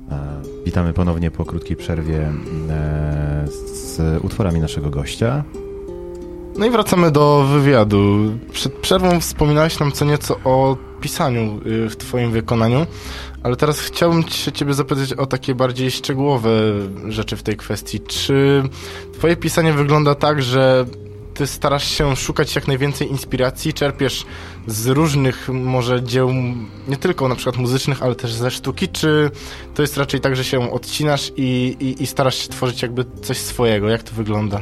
Witamy ponownie po krótkiej przerwie z utworami naszego gościa. No i wracamy do wywiadu. Przed przerwą wspominałeś nam co nieco o pisaniu w twoim wykonaniu, ale teraz chciałbym się ciebie zapytać o takie bardziej szczegółowe rzeczy w tej kwestii. Czy twoje pisanie wygląda tak, że ty starasz się szukać jak najwięcej inspiracji, czerpiesz z różnych może dzieł, nie tylko na przykład muzycznych, ale też ze sztuki, czy to jest raczej tak, że się odcinasz i starasz się tworzyć jakby coś swojego? Jak to wygląda?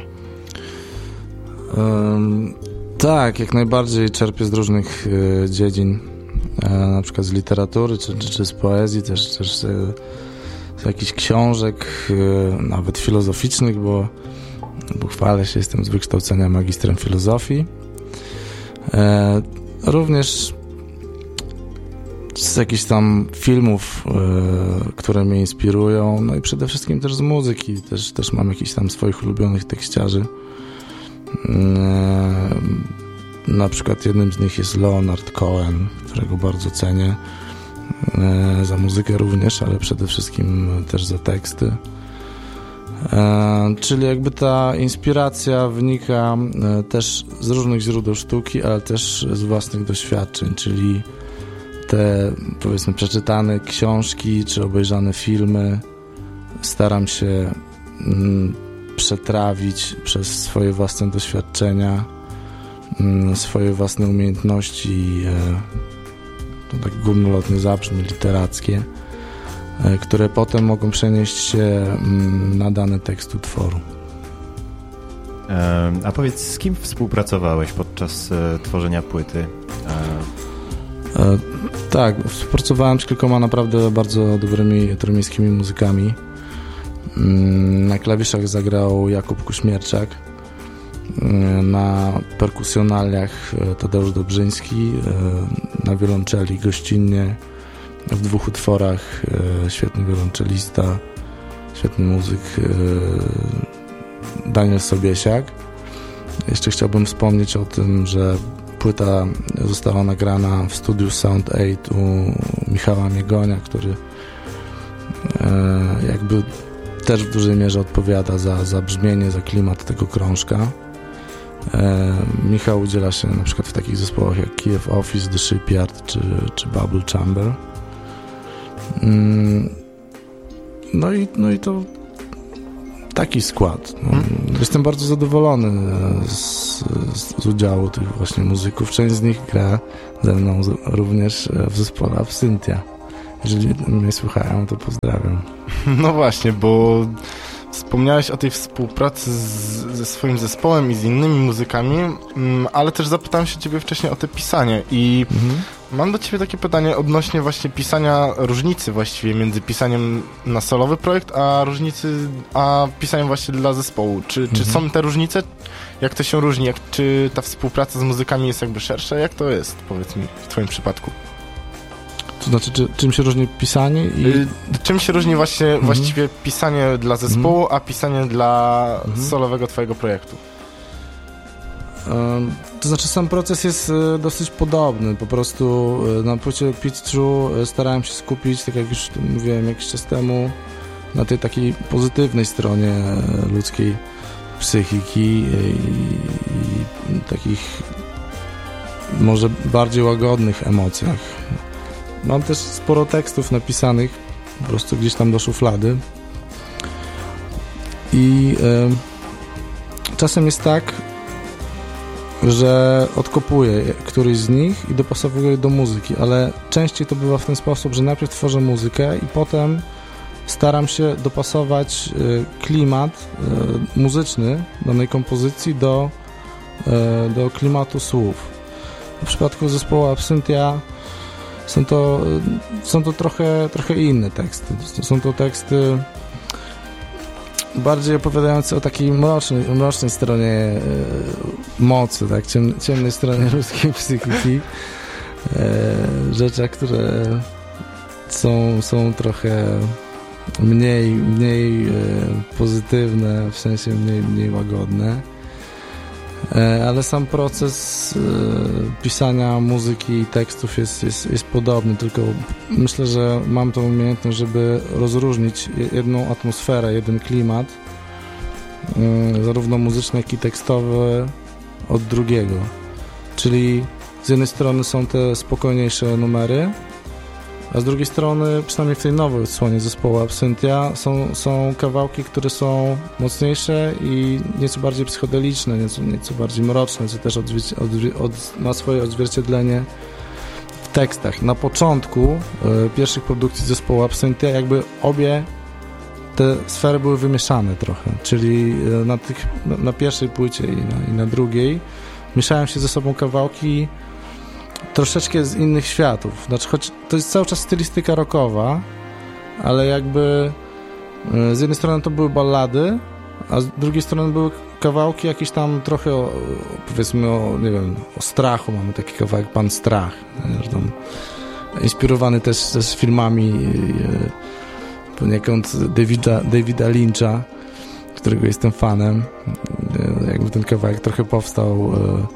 Tak, jak najbardziej czerpię z różnych dziedzin, na przykład z literatury, czy z poezji, też z jakichś książek, nawet filozoficznych, bo chwalę się, jestem z wykształcenia magistrem filozofii. Również z jakichś tam filmów, które mnie inspirują, no i przede wszystkim też z muzyki. Też mam jakichś tam swoich ulubionych tekściarzy. Na przykład jednym z nich jest Leonard Cohen, którego bardzo cenię. Za muzykę również, ale przede wszystkim też za teksty. Czyli jakby ta inspiracja wynika też z różnych źródeł sztuki, ale też z własnych doświadczeń, czyli te, powiedzmy, przeczytane książki czy obejrzane filmy staram się przetrawić przez swoje własne doświadczenia, swoje własne umiejętności, to tak górnolotnie zabrzmi, literackie, które potem mogą przenieść się na dany tekst utworu. A powiedz, z kim współpracowałeś podczas tworzenia płyty? Tak, współpracowałem z kilkoma naprawdę bardzo dobrymi trójmiejskimi muzykami. Na klawiszach zagrał Jakub Kuśmierczak, na perkusjonaliach Tadeusz Dobrzyński, na wiolonczeli gościnnie w 2 utworach świetny wiolonczelista, świetny muzyk Daniel Sobiesiak. Jeszcze chciałbym wspomnieć o tym, że płyta została nagrana w studiu Sound 8 u Michała Miegonia, który jakby też w dużej mierze odpowiada za brzmienie, za klimat tego krążka. Michał udziela się na przykład w takich zespołach jak Kiev Office, The Shipyard czy Bubble Chamber. No i to taki skład. Jestem bardzo zadowolony z udziału tych właśnie muzyków. Część z nich gra ze mną również w zespole Absyntia. Jeżeli mnie słuchają, to pozdrawiam. No właśnie, bo wspomniałeś o tej współpracy ze swoim zespołem i z innymi muzykami, ale też zapytałem się ciebie wcześniej o te pisanie i mam do ciebie takie pytanie odnośnie właśnie pisania, różnicy właściwie między pisaniem na solowy projekt, a pisaniem właśnie dla zespołu. Czy są te różnice? Jak to się różni? Czy ta współpraca z muzykami jest jakby szersza? Jak to jest, powiedz mi, w twoim przypadku? To znaczy, czym się różni pisanie i... Czym się różni właściwie pisanie dla zespołu, a pisanie dla solowego twojego projektu? To znaczy, sam proces jest dosyć podobny. Po prostu na płycie Pit True starałem się skupić, tak jak już mówiłem jakiś czas temu, na tej takiej pozytywnej stronie ludzkiej psychiki i takich może bardziej łagodnych emocjach. Mam też sporo tekstów napisanych po prostu gdzieś tam do szuflady i czasem jest tak, że odkopuję któryś z nich i dopasowuję do muzyki, ale częściej to bywa w ten sposób, że najpierw tworzę muzykę i potem staram się dopasować klimat muzyczny danej kompozycji do klimatu słów. W przypadku zespołu Absyntia są to trochę inne teksty. Są to teksty bardziej opowiadające o takiej mrocznej stronie mocy, tak? Ciemnej stronie ludzkiej psychiki. Rzeczach, które są trochę mniej pozytywne, w sensie mniej łagodne. Ale sam proces pisania muzyki i tekstów jest podobny, tylko myślę, że mam tą umiejętność, żeby rozróżnić jedną atmosferę, jeden klimat, zarówno muzyczny, jak i tekstowy od drugiego. Czyli z jednej strony są te spokojniejsze numery, a z drugiej strony, przynajmniej w tej nowej odsłonie zespołu Absynthia, są kawałki, które są mocniejsze i nieco bardziej psychodeliczne, nieco bardziej mroczne, co też ma swoje odzwierciedlenie w tekstach. Na początku pierwszych produkcji zespołu Absynthia jakby obie te sfery były wymieszane trochę, czyli na pierwszej płycie i na drugiej mieszają się ze sobą kawałki troszeczkę z innych światów. Znaczy, choć to jest cały czas stylistyka rockowa, ale jakby z jednej strony to były ballady, a z drugiej strony były kawałki jakieś tam trochę powiedzmy o strachu. Mamy taki kawałek Pan Strach. Zresztą inspirowany też filmami poniekąd Davida Lyncha, którego jestem fanem. Jakby ten kawałek trochę powstał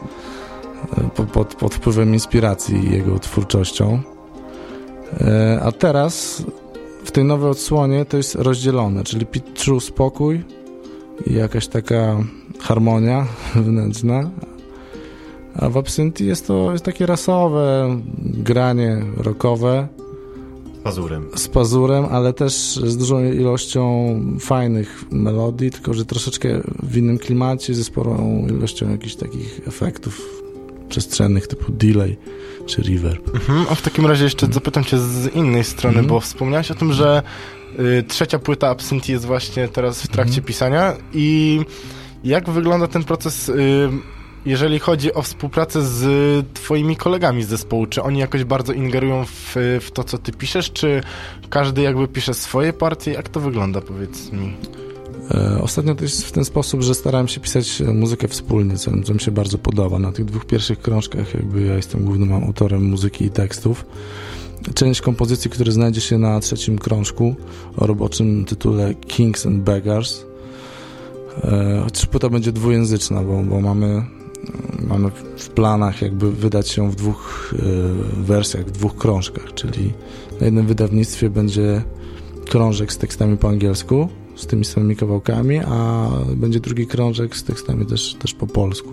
pod wpływem inspiracji jego twórczością. A teraz w tej nowej odsłonie to jest rozdzielone, czyli Pete True spokój i jakaś taka harmonia wewnętrzna, a w Absynthii jest takie rasowe granie rockowe z pazurem, ale też z dużą ilością fajnych melodii, tylko że troszeczkę w innym klimacie, ze sporą ilością jakichś takich efektów przestrzennych typu delay czy reverb. A w takim razie jeszcze zapytam cię z innej strony, bo wspomniałeś o tym, że trzecia płyta Absynthii jest właśnie teraz w trakcie pisania i jak wygląda ten proces, jeżeli chodzi o współpracę z twoimi kolegami z zespołu? Czy oni jakoś bardzo ingerują w to, co ty piszesz, czy każdy jakby pisze swoje partie? Jak to wygląda, powiedz mi? Ostatnio to jest w ten sposób, że starałem się pisać muzykę wspólnie, co mi się bardzo podoba. Na tych dwóch pierwszych krążkach jakby ja jestem głównym autorem muzyki i tekstów. Część kompozycji, które znajdzie się na trzecim krążku o roboczym tytule Kings and Beggars, chociaż płyta będzie dwujęzyczna, bo mamy w planach jakby wydać ją w dwóch wersjach, w dwóch krążkach, czyli na jednym wydawnictwie będzie krążek z tekstami po angielsku, z tymi samymi kawałkami, a będzie drugi krążek z tekstami też po polsku.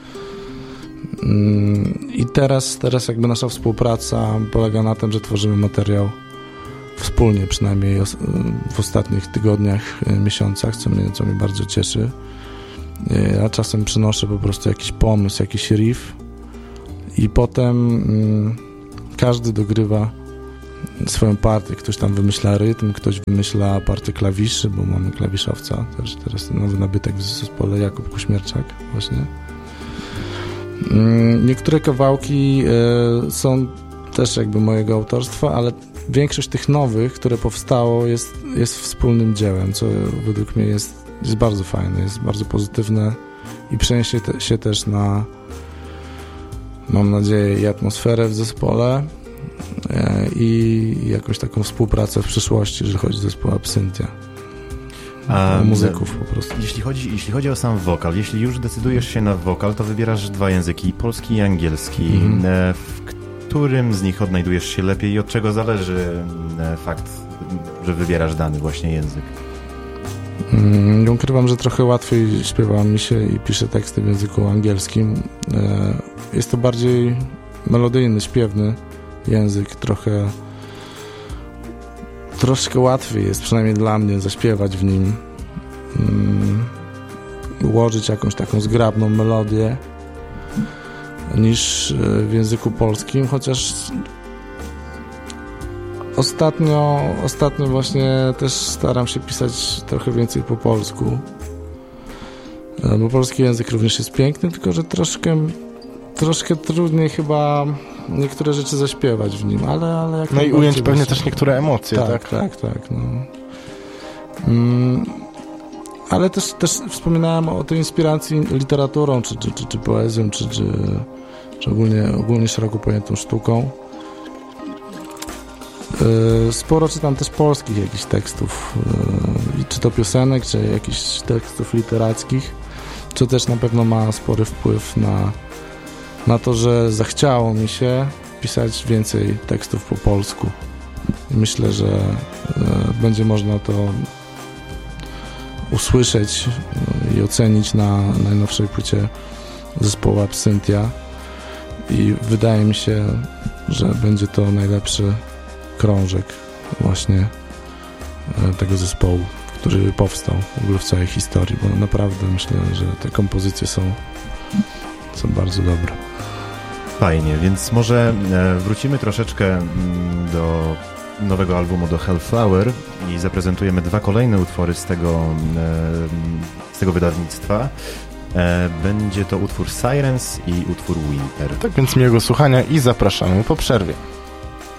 I teraz jakby nasza współpraca polega na tym, że tworzymy materiał wspólnie, przynajmniej w ostatnich tygodniach, miesiącach, co mnie bardzo cieszy. Ja czasem przynoszę po prostu jakiś pomysł, jakiś riff i potem każdy dogrywa swoją partię. Ktoś tam wymyśla rytm, ktoś wymyśla partię klawiszy, bo mamy klawiszowca. Teraz nowy nabytek w zespole, Jakub Kuśmierczak właśnie. Niektóre kawałki są też jakby mojego autorstwa, ale większość tych nowych, które powstało, jest wspólnym dziełem, co według mnie jest bardzo fajne, jest bardzo pozytywne i przeniesie się też na, mam nadzieję, i atmosferę w zespole i jakąś taką współpracę w przyszłości, jeżeli chodzi o zespół Absynthia. O muzyków po prostu. Jeśli chodzi o sam wokal, jeśli już decydujesz się na wokal, to wybierasz dwa języki, polski i angielski. W którym z nich odnajdujesz się lepiej i od czego zależy fakt, że wybierasz dany właśnie język? Nie ukrywam, że trochę łatwiej śpiewa mi się i piszę teksty w języku angielskim. Jest to bardziej melodyjny, śpiewny język, troszkę łatwiej jest, przynajmniej dla mnie, zaśpiewać w nim, ułożyć jakąś taką zgrabną melodię niż w języku polskim, chociaż ostatnio właśnie też staram się pisać trochę więcej po polsku, bo polski język również jest piękny, tylko że troszkę trudniej chyba niektóre rzeczy zaśpiewać w nim, ale jak no i ująć pewnie też niektóre emocje, tak? Tak. No. Ale też wspominałem o tej inspiracji literaturą, czy poezją, czy ogólnie szeroko pojętą sztuką. Sporo czytam też polskich jakichś tekstów, czy to piosenek, czy jakichś tekstów literackich. co też na pewno ma spory wpływ na to, że zachciało mi się pisać więcej tekstów po polsku. I myślę, że będzie można to usłyszeć i ocenić na najnowszej płycie zespołu Absyntia. I wydaje mi się, że będzie to najlepszy krążek właśnie tego zespołu, który powstał w ogóle w całej historii, bo naprawdę myślę, że te kompozycje są bardzo dobre. Fajnie, więc może wrócimy troszeczkę do nowego albumu, do Hellflower i zaprezentujemy 2 kolejne utwory z tego wydawnictwa. Będzie to utwór Sirens i utwór Winter. Tak więc miłego słuchania i zapraszamy po przerwie.